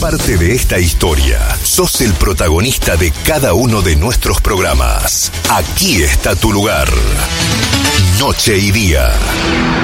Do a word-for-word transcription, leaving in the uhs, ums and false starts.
parte de esta historia. Sos el protagonista de cada uno de nuestros programas. Aquí está tu lugar. Noche y Día.